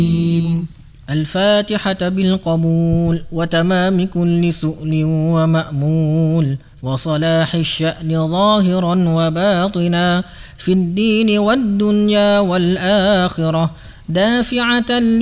الفاتحة بالقبول وتمام كل سؤل ومأمول وصلاح الشأن ظاهرا وباطنا في الدين والدنيا والآخرة دافعة